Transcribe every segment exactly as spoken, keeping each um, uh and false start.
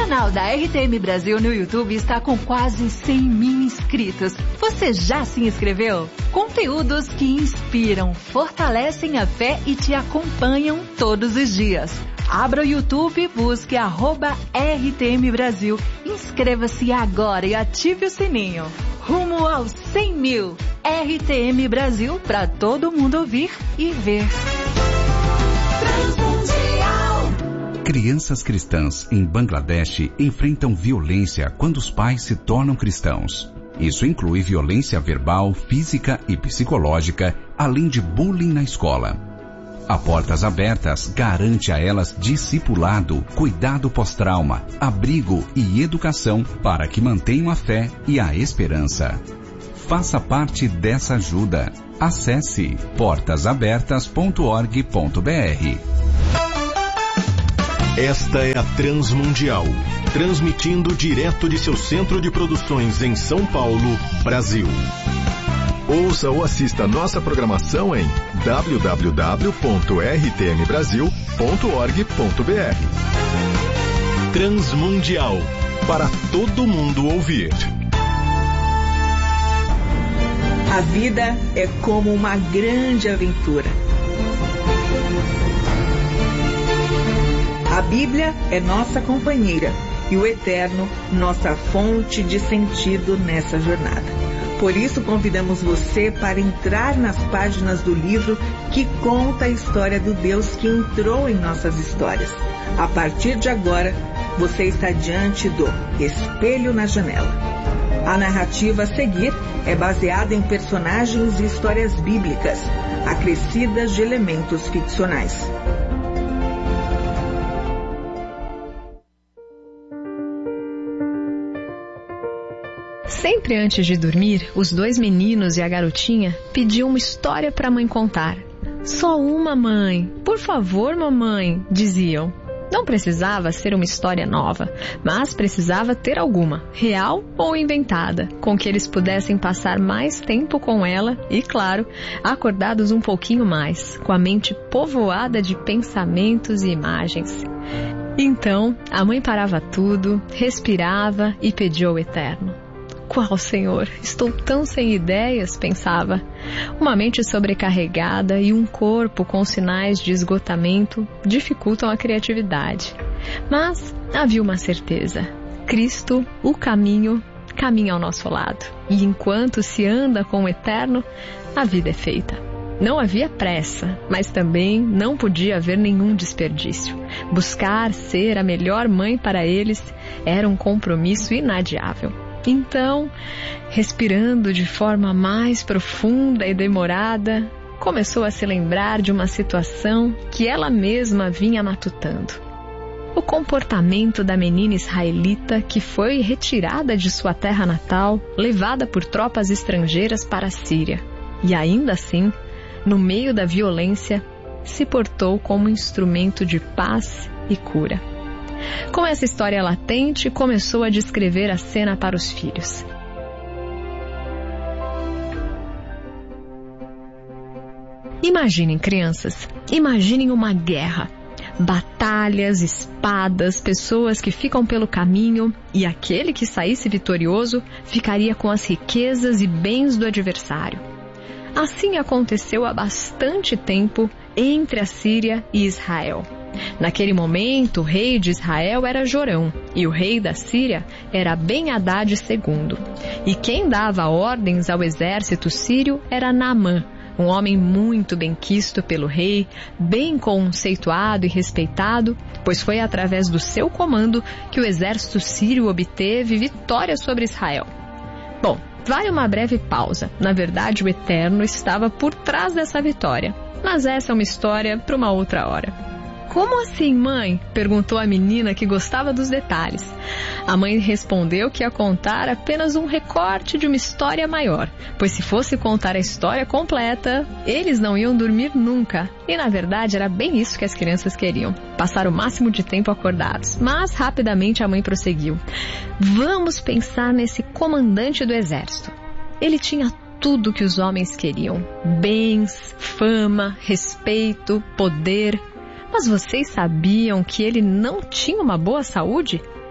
canal da R T M Brasil no YouTube está com quase cem mil inscritos. Você já se inscreveu? Conteúdos que inspiram, fortalecem a fé e te acompanham todos os dias. Abra o YouTube, busque arroba R T M Brasil. Inscreva-se agora e ative o sininho. Rumo aos cem mil. R T M Brasil para todo mundo ouvir e ver. Crianças cristãs em Bangladesh enfrentam violência quando os pais se tornam cristãos. Isso inclui violência verbal, física e psicológica, além de bullying na escola. A Portas Abertas garante a elas discipulado, cuidado pós-trauma, abrigo e educação para que mantenham a fé e a esperança. Faça parte dessa ajuda. Acesse portas abertas ponto org ponto br. Esta é a Transmundial, transmitindo direto de seu centro de produções em São Paulo, Brasil. Ouça ou assista nossa programação em w w w ponto r t m brasil ponto org ponto br. Transmundial, para todo mundo ouvir. A vida é como uma grande aventura. A Bíblia é nossa companheira e o Eterno, nossa fonte de sentido nessa jornada. Por isso, convidamos você para entrar nas páginas do livro que conta a história do Deus que entrou em nossas histórias. A partir de agora, você está diante do Espelho na Janela. A narrativa a seguir é baseada em personagens e histórias bíblicas, acrescidas de elementos ficcionais. Sempre antes de dormir, os dois meninos e a garotinha pediam uma história para a mãe contar. Só uma, mãe. Por favor, mamãe, diziam. Não precisava ser uma história nova, mas precisava ter alguma, real ou inventada, com que eles pudessem passar mais tempo com ela e, claro, acordados um pouquinho mais, com a mente povoada de pensamentos e imagens. Então, a mãe parava tudo, respirava e pedia ao Eterno. Qual, Senhor? Estou tão sem ideias, pensava. Uma mente sobrecarregada e um corpo com sinais de esgotamento dificultam a criatividade. Mas havia uma certeza. Cristo, o caminho, caminha ao nosso lado. E enquanto se anda com o Eterno, a vida é feita. Não havia pressa, mas também não podia haver nenhum desperdício. Buscar ser a melhor mãe para eles era um compromisso inadiável. Então, respirando de forma mais profunda e demorada, começou a se lembrar de uma situação que ela mesma vinha matutando. O comportamento da menina israelita que foi retirada de sua terra natal, levada por tropas estrangeiras para a Síria. E ainda assim, no meio da violência, se portou como instrumento de paz e cura. Com essa história latente, começou a descrever a cena para os filhos. Imaginem, crianças, imaginem uma guerra. Batalhas, espadas, pessoas que ficam pelo caminho e aquele que saísse vitorioso ficaria com as riquezas e bens do adversário. Assim aconteceu há bastante tempo entre a Síria e Israel. Naquele momento, o rei de Israel era Jorão e o rei da Síria era Ben-Hadad segundo. E quem dava ordens ao exército sírio era Naamã, um homem muito benquisto pelo rei, bem conceituado e respeitado, pois foi através do seu comando que o exército sírio obteve vitória sobre Israel. Bom, vale uma breve pausa. Na verdade, o Eterno estava por trás dessa vitória. Mas essa é uma história para uma outra hora. Como assim, mãe? Perguntou a menina que gostava dos detalhes. A mãe respondeu que ia contar apenas um recorte de uma história maior, pois se fosse contar a história completa, eles não iam dormir nunca. E na verdade era bem isso que as crianças queriam, passar o máximo de tempo acordados. Mas rapidamente a mãe prosseguiu. Vamos pensar nesse comandante do exército. Ele tinha tudo que os homens queriam: bens, fama, respeito, poder. Mas vocês sabiam que ele não tinha uma boa saúde?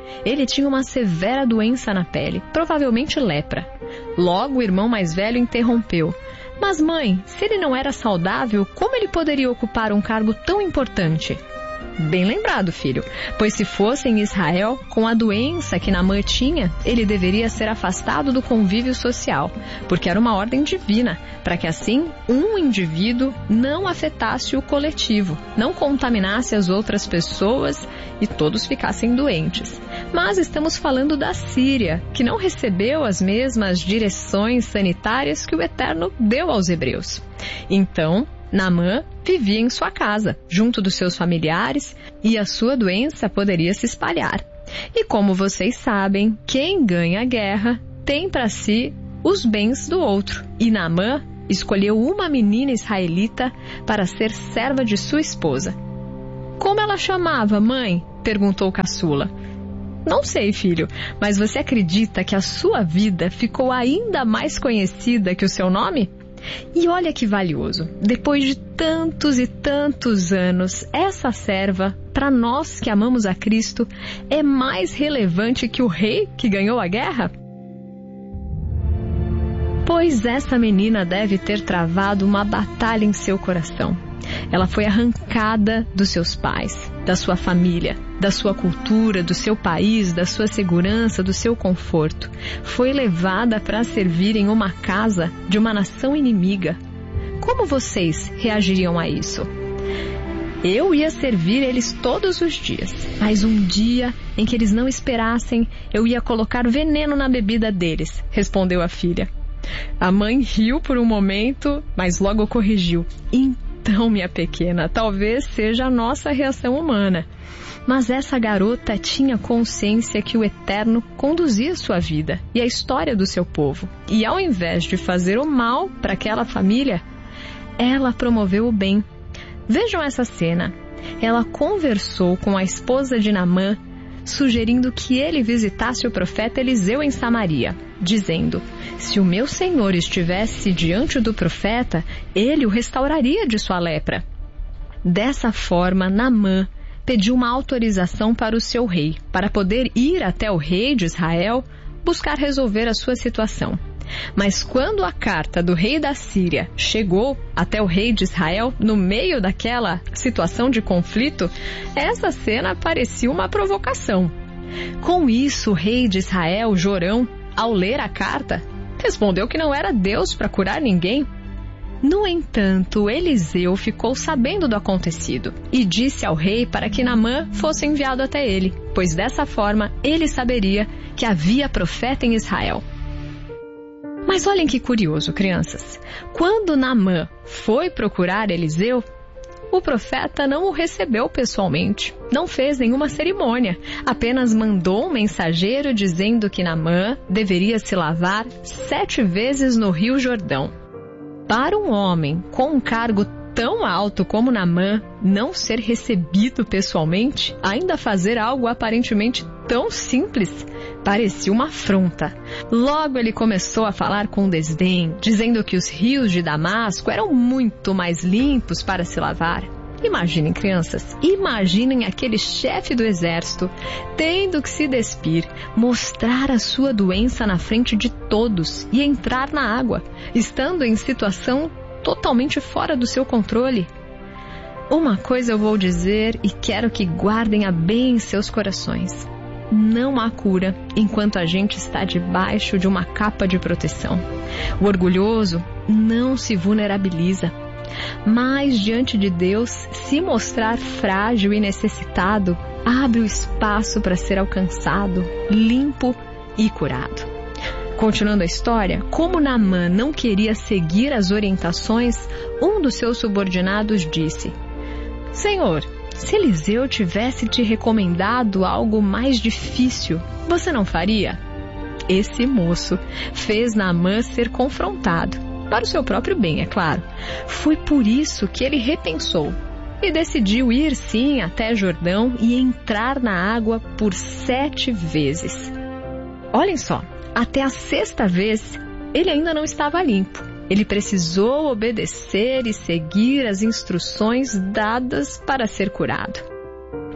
Ele tinha uma severa doença na pele, provavelmente lepra. Logo o irmão mais velho interrompeu. Mas mãe, se ele não era saudável, como ele poderia ocupar um cargo tão importante? Bem lembrado, filho, pois se fosse em Israel, com a doença que Naamã tinha, ele deveria ser afastado do convívio social, porque era uma ordem divina, para que assim um indivíduo não afetasse o coletivo, não contaminasse as outras pessoas e todos ficassem doentes. Mas estamos falando da Síria, que não recebeu as mesmas direções sanitárias que o Eterno deu aos hebreus. Então, Naamã vivia em sua casa, junto dos seus familiares, e a sua doença poderia se espalhar. E como vocês sabem, quem ganha a guerra tem para si os bens do outro. E Naamã escolheu uma menina israelita para ser serva de sua esposa. Como ela chamava, mãe? Perguntou o caçula. Não sei, filho, mas você acredita que a sua vida ficou ainda mais conhecida que o seu nome? E olha que valioso, depois de tantos e tantos anos, essa serva, para nós que amamos a Cristo, é mais relevante que o rei que ganhou a guerra? Pois essa menina deve ter travado uma batalha em seu coração. Ela foi arrancada dos seus pais, da sua família, da sua cultura, do seu país, da sua segurança, do seu conforto. Foi levada para servir em uma casa de uma nação inimiga. Como vocês reagiriam a isso? Eu ia servir eles todos os dias, mas um dia em que eles não esperassem, eu ia colocar veneno na bebida deles, respondeu a filha. A mãe riu por um momento, mas logo corrigiu. Então, minha pequena, talvez seja a nossa reação humana. Mas essa garota tinha consciência que o Eterno conduzia sua vida e a história do seu povo. E ao invés de fazer o mal para aquela família, ela promoveu o bem. Vejam essa cena. Ela conversou com a esposa de Naamã, sugerindo que ele visitasse o profeta Eliseu em Samaria, dizendo: se o meu senhor estivesse diante do profeta, ele o restauraria de sua lepra. Dessa forma, Naamã pediu uma autorização para o seu rei, para poder ir até o rei de Israel buscar resolver a sua situação. Mas quando a carta do rei da Síria chegou até o rei de Israel, no meio daquela situação de conflito, essa cena parecia uma provocação. Com isso, o rei de Israel, Jorão, ao ler a carta, respondeu que não era Deus para curar ninguém. No entanto, Eliseu ficou sabendo do acontecido e disse ao rei para que Naamã fosse enviado até ele, pois dessa forma ele saberia que havia profeta em Israel. Mas olhem que curioso, crianças. Quando Naamã foi procurar Eliseu, o profeta não o recebeu pessoalmente, não fez nenhuma cerimônia, apenas mandou um mensageiro dizendo que Naamã deveria se lavar sete vezes no Rio Jordão. Para um homem com um cargo tão alto como Naamã não ser recebido pessoalmente, ainda fazer algo aparentemente tão simples, parecia uma afronta. Logo ele começou a falar com desdém, dizendo que os rios de Damasco eram muito mais limpos para se lavar. Imaginem, crianças, imaginem aquele chefe do exército tendo que se despir, mostrar a sua doença na frente de todos e entrar na água, estando em situação totalmente fora do seu controle. Uma coisa eu vou dizer e quero que guardem a bem em seus corações. Não há cura enquanto a gente está debaixo de uma capa de proteção. O orgulhoso não se vulnerabiliza, mas diante de Deus, se mostrar frágil e necessitado, abre o espaço para ser alcançado, limpo e curado. Continuando a história, como Naamã não queria seguir as orientações, um dos seus subordinados disse: Senhor, se Eliseu tivesse te recomendado algo mais difícil, você não faria? Esse moço fez Naamã ser confrontado, para o seu próprio bem, é claro. Foi por isso que ele repensou e decidiu ir sim até Jordão e entrar na água por sete vezes. Olhem só, até a sexta vez ele ainda não estava limpo. Ele precisou obedecer e seguir as instruções dadas para ser curado.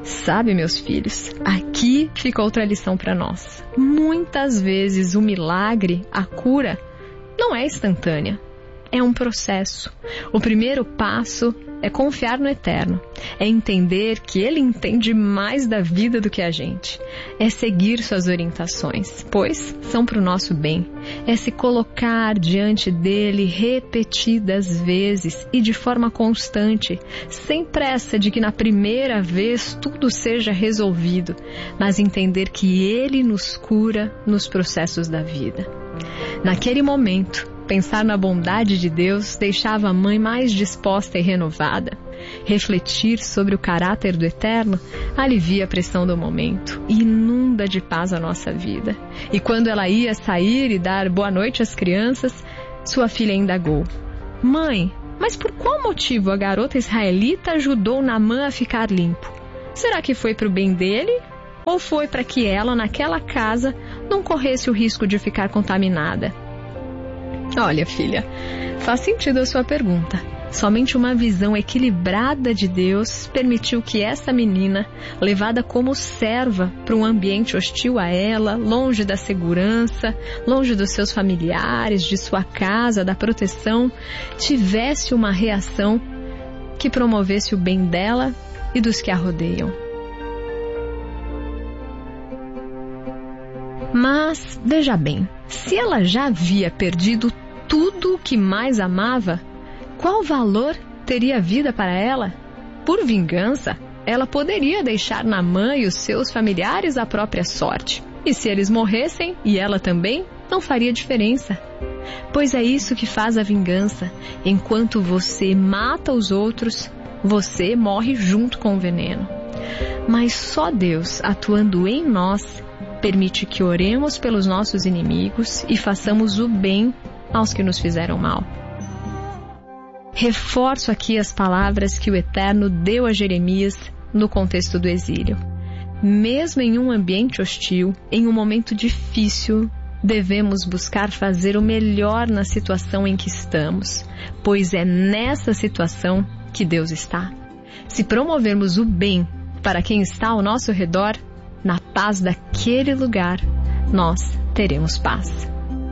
Sabe, meus filhos, aqui fica outra lição para nós. Muitas vezes o milagre, a cura, não é instantânea. É um processo. O primeiro passo é confiar no Eterno. É entender que Ele entende mais da vida do que a gente. É seguir suas orientações, pois são para o nosso bem. É se colocar diante dEle repetidas vezes e de forma constante, sem pressa de que na primeira vez tudo seja resolvido, mas entender que Ele nos cura nos processos da vida. Naquele momento, pensar na bondade de Deus deixava a mãe mais disposta e renovada. Refletir sobre o caráter do Eterno alivia a pressão do momento e inunda de paz a nossa vida. E quando ela ia sair e dar boa noite às crianças, sua filha indagou: Mãe, mas por qual motivo a garota israelita ajudou Naamã a ficar limpo? Será que foi para o bem dele? Ou foi para que ela, naquela casa, não corresse o risco de ficar contaminada? Olha, filha, faz sentido a sua pergunta. Somente uma visão equilibrada de Deus permitiu que essa menina, levada como serva para um ambiente hostil a ela, longe da segurança, longe dos seus familiares, de sua casa, da proteção, tivesse uma reação que promovesse o bem dela e dos que a rodeiam. Mas, veja bem, se ela já havia perdido tudo o que mais amava, qual valor teria a vida para ela? Por vingança, ela poderia deixar Naamã e os seus familiares à própria sorte. E se eles morressem, e ela também, não faria diferença. Pois é isso que faz a vingança. Enquanto você mata os outros, você morre junto com o veneno. Mas só Deus, atuando em nós, permite que oremos pelos nossos inimigos e façamos o bem aos que nos fizeram mal. Reforço aqui as palavras que o Eterno deu a Jeremias no contexto do exílio. Mesmo em um ambiente hostil, em um momento difícil, devemos buscar fazer o melhor na situação em que estamos, pois é nessa situação que Deus está. Se promovermos o bem para quem está ao nosso redor, na paz daquele lugar, nós teremos paz.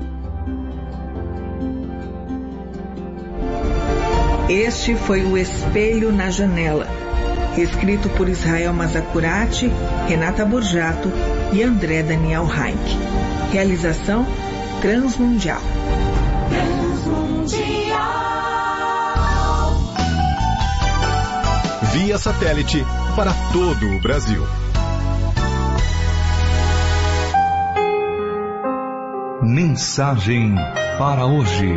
Este foi o Espelho na Janela, escrito por Israel Mazacurati, Renata Borjato e André Daniel Heinck. Realização Transmundial. Transmundial. Via satélite para todo o Brasil. Mensagem para hoje.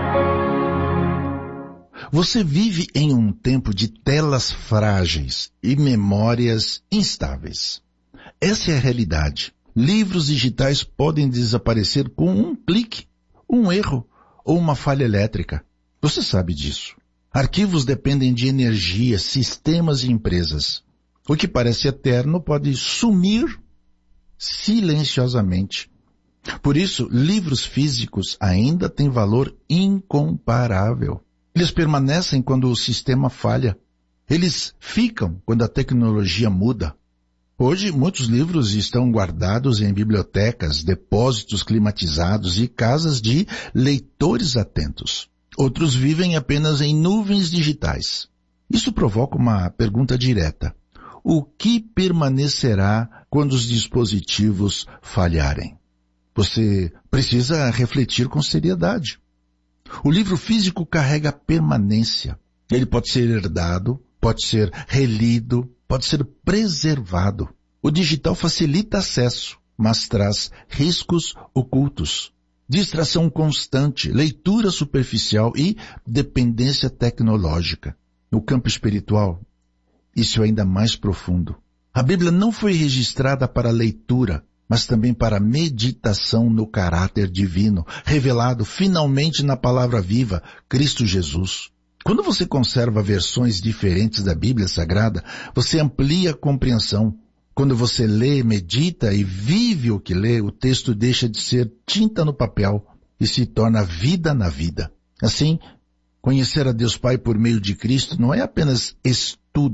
Você vive em um tempo de telas frágeis e memórias instáveis. Essa é a realidade. Livros digitais podem desaparecer com um clique, um erro ou uma falha elétrica. Você sabe disso. Arquivos dependem de energia, sistemas e empresas. O que parece eterno pode sumir silenciosamente. Por isso, livros físicos ainda têm valor incomparável. Eles permanecem quando o sistema falha. Eles ficam quando a tecnologia muda. Hoje, muitos livros estão guardados em bibliotecas, depósitos climatizados e casas de leitores atentos. Outros vivem apenas em nuvens digitais. Isso provoca uma pergunta direta. O que permanecerá quando os dispositivos falharem? Você precisa refletir com seriedade. O livro físico carrega permanência. Ele pode ser herdado, pode ser relido, pode ser preservado. O digital facilita acesso, mas traz riscos ocultos. Distração constante, leitura superficial e dependência tecnológica. No campo espiritual, isso é ainda mais profundo. A Bíblia não foi registrada para leitura, mas também para meditação no caráter divino, revelado finalmente na palavra viva, Cristo Jesus. Quando você conserva versões diferentes da Bíblia Sagrada, você amplia a compreensão. Quando você lê, medita e vive o que lê, o texto deixa de ser tinta no papel e se torna vida na vida. Assim, conhecer a Deus Pai por meio de Cristo não é apenas estudo,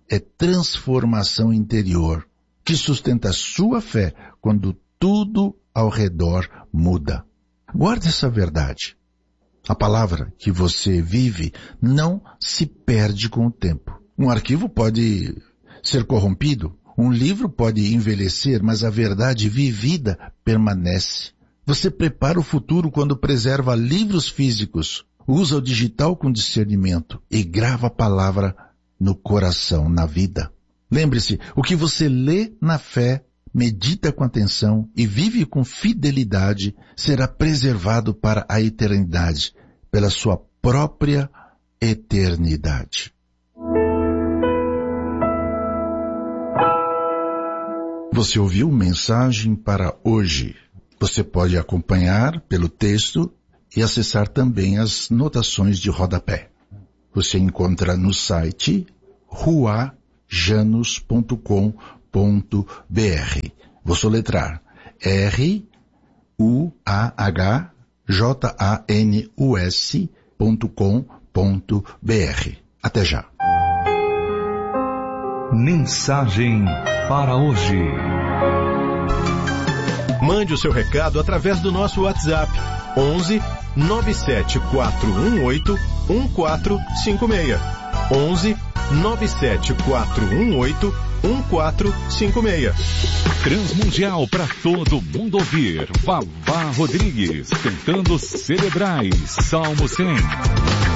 é transformação interior, que sustenta a sua fé quando tudo ao redor muda. Guarde essa verdade. A palavra que você vive não se perde com o tempo. Um arquivo pode ser corrompido, um livro pode envelhecer, mas a verdade vivida permanece. Você prepara o futuro quando preserva livros físicos, usa o digital com discernimento e grava a palavra no coração, na vida. Lembre-se, o que você lê na fé, medita com atenção e vive com fidelidade será preservado para a eternidade, pela sua própria eternidade. Você ouviu Mensagem para Hoje. Você pode acompanhar pelo texto e acessar também as notações de rodapé. Você encontra no site rua janus ponto com ponto b r. Vou soletrar R U A H J A N U S ponto com ponto b r. Até já. Mensagem para hoje. Mande o seu recado através do nosso WhatsApp onze nove sete quatro um oito um quatro cinco seis. onze nove sete quatro um oito um quatro cinco seis. Transmundial para todo mundo ouvir. Vavá Rodrigues cantando Cerebrais, Salmo cem.